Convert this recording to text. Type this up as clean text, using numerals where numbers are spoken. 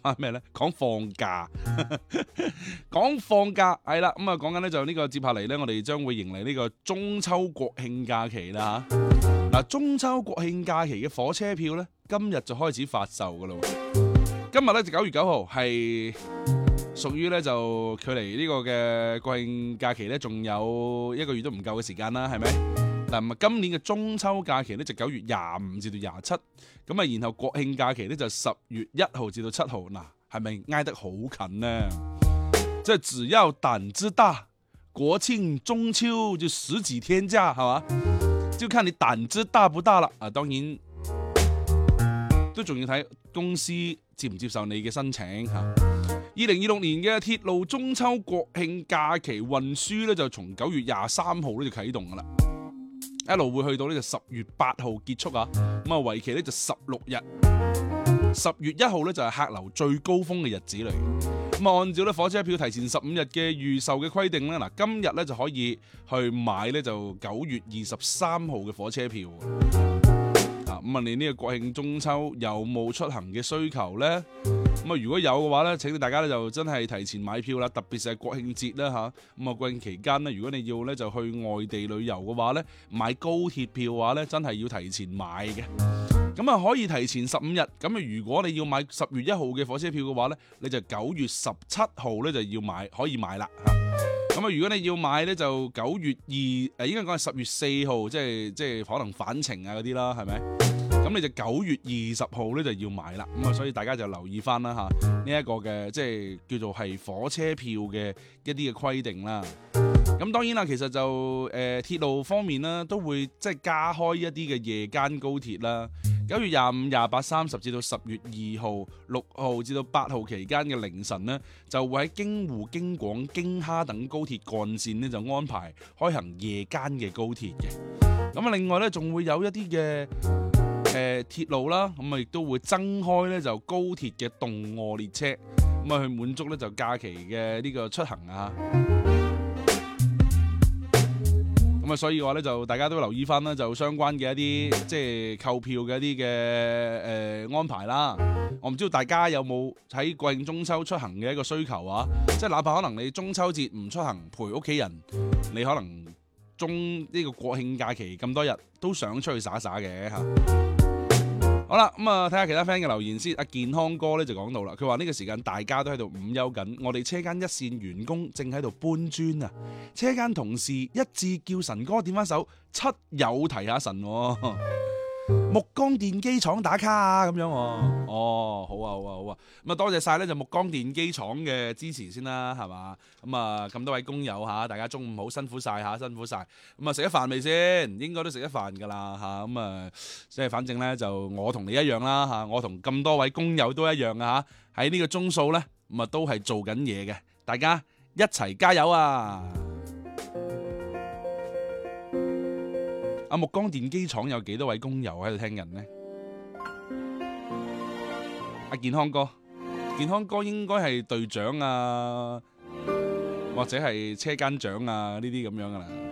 咩咧？講放假，講放假係啦。咁啊，講緊咧就呢個接下嚟咧，我哋將會迎嚟呢個中秋國慶假期啦嚇。嗱，中秋國慶假期嘅火車票咧，今日就開始發售噶啦。今日咧就9月9號，係屬於咧就距離呢個嘅國慶假期咧，仲有1個月都唔夠嘅時間啦，係咪？嗱，今年嘅中秋假期咧就9月25至到27，咁啊，然後國慶假期咧就10月1號至到7號，嗱，係咪挨得好近呢？即係只要膽子大，國慶中秋就10幾天假，係嘛？就看你膽子大不大啦。啊，當然都仲要睇公司接唔接受你嘅申請嚇。2026年嘅鐵路中秋國慶假期運輸咧就從9月23號咧就啟動噶啦。一路會去到呢個10月8號結束啊，咁啊為期咧就16日。10月1號咧就係客流最高峰嘅日子嚟。咁啊按照咧火車票提前15日嘅預售嘅規定咧，嗱今日咧就可以去買咧就9月23號嘅火車票。啊咁啊你呢個國慶中秋有冇出行嘅需求咧？咁啊如果有嘅話咧，請大家咧就真係提前買票啦，特別係國慶節啦嚇。咁啊國慶期間咧，如果你要咧就去外地旅遊嘅話咧，買高鐵票嘅話咧，真係要提前買嘅。咁啊可以提前15日。咁啊如果你要買10月1號嘅火車票嘅話咧，你就9月17號咧就要買，可以買啦嚇。咁啊如果你要買咧就9月2，應該講係10月4號，即係可能返程啊嗰啲啦，係咪？咁你就9月20號咧就要買啦。咁啊所以大家就留意翻啦嚇，呢一個嘅即係叫做係火車票嘅一啲嘅規定啦。咁當然啦，其實就鐵路方面啦，都會即係加開一啲嘅夜間高鐵啦。9月25、28、30至到10月2號、6號至到8號期間嘅凌晨呢，就會喺京滬、京廣、京哈等高鐵幹線呢，就安排開行夜間嘅高鐵嘅。咁啊，另外咧仲會有一啲嘅鐵路啦，咁啊亦都會增開咧就高鐵嘅動臥列車，咁啊去滿足咧就假期嘅呢個出行啊。咁啊，所以嘅話咧，就大家都留意翻啦，就相關嘅一啲即係購票嘅一啲嘅安排啦。我唔知道大家有冇喺國慶中秋出行嘅一個需求啊？即係哪怕可能你中秋節唔出行陪屋企人，你可能呢個國慶假期咁多日都想出去耍耍嘅嚇。好啦，咁啊睇下其他 friend 嘅留言先。阿健康哥咧就講到啦，佢話呢個時間大家都喺度午休緊，我哋車間一線員工正喺度搬磚啊，車間同事一致叫神哥點翻首七友提下神，木光電機廠打卡啊咁樣。哦，好啊好啊好啊，咁啊多謝晒咧就木光電機廠嘅支持先啦，係嘛？咁啊咁多位工友吓，大家中午好，辛苦晒吓，辛苦晒。咁啊食咗飯未先？應該都食咗飯噶啦吓。咁啊即係反正咧就我同你一樣啦吓，我同咁多位工友都一樣啊吓。喺呢個鐘數咧，咁啊都係做緊嘢嘅，大家一齊加油啊！阿木光電機廠有幾多位工友喺度聽緊呢？阿健康哥，健康哥應該係隊長啊，或者係車間長啊呢啲咁樣噶啦。